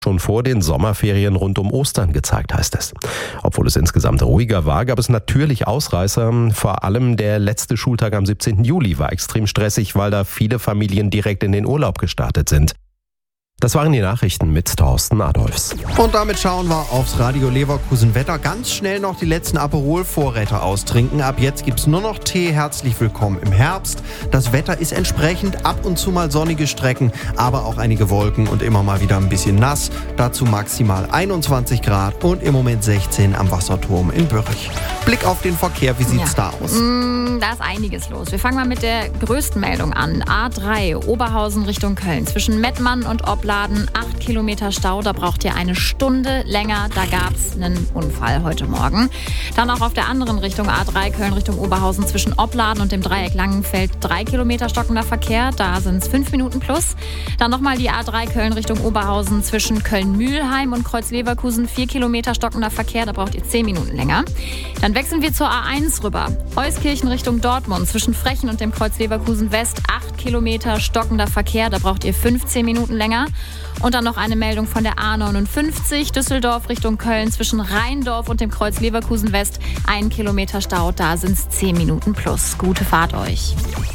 schon vor den Sommerferien rund um Ostern gezeigt, heißt es. Obwohl es insgesamt ruhiger war, gab es natürlich Ausreißer. Vor allem der letzte Schultag am 17. Juli war extrem stressig, weil da viele Familien direkt in den Urlaub gestartet sind. Das waren die Nachrichten mit Thorsten Adolfs. Und damit schauen wir aufs Radio Leverkusen Wetter. Ganz schnell noch die letzten Aperol-Vorräte austrinken. Ab jetzt gibt's nur noch Tee. Herzlich willkommen im Herbst. Das Wetter ist entsprechend, ab und zu mal sonnige Strecken, aber auch einige Wolken und immer mal wieder ein bisschen nass. Dazu maximal 21 Grad und im Moment 16 am Wasserturm in Bürch. Blick auf den Verkehr, wie sieht's da aus? Da ist einiges los. Wir fangen mal mit der größten Meldung an. A3, Oberhausen Richtung Köln. Zwischen Mettmann und Opladen 8 Kilometer Stau. Da braucht ihr eine Stunde länger. Da gab es einen Unfall heute Morgen. Dann auch auf der anderen Richtung A3, Köln Richtung Oberhausen. Zwischen Opladen und dem Dreieck Langenfeld 3 Kilometer stockender Verkehr. Da sind es 5 Minuten plus. Dann nochmal die A3, Köln Richtung Oberhausen. Zwischen Köln-Mühlheim und Kreuz-Leverkusen 4 Kilometer stockender Verkehr. Da braucht ihr 10 Minuten länger. Dann wechseln wir zur A1 rüber. Euskirchen Richtung Dortmund. Zwischen Frechen und dem Kreuz-Leverkusen West 8 Kilometer stockender Verkehr. Da braucht ihr 15 Minuten länger. Und dann noch eine Meldung von der A59 Düsseldorf Richtung Köln. Zwischen Rheindorf und dem Kreuz Leverkusen West 1 Kilometer Stau. Da sind es 10 Minuten plus. Gute Fahrt euch.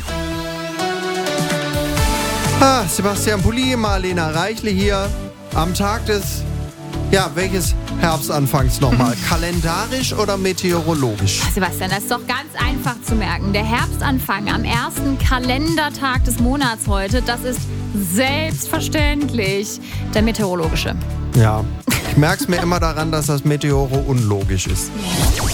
Sebastian Pulli, Marlena Reichle hier am Tag des... Ja, welches Herbstanfangs nochmal? Kalendarisch oder meteorologisch? Sebastian, das ist doch ganz einfach zu merken. Der Herbstanfang am ersten Kalendertag des Monats heute, das ist selbstverständlich der meteorologische. Ja, ich merke es mir immer daran, dass das Meteoro unlogisch ist.